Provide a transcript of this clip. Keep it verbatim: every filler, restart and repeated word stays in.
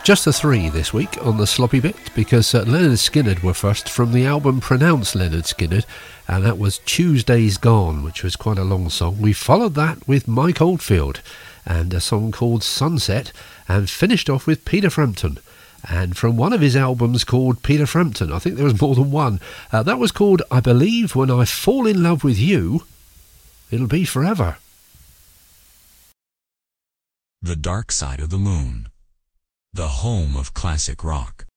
Just a three this week on the Sloppy Bit, because uh, Lynyrd Skynyrd were first from the album Pronounce Lynyrd Skynyrd, and that was Tuesday's Gone, which was quite a long song. We followed that with Mike Oldfield and a song called Sunset, and finished off with Peter Frampton. And from one of his albums called Peter Frampton, I think there was more than one, uh, that was called I Believe When I Fall in Love with You, It'll Be Forever. The Dark Side of the Moon, the home of classic rock.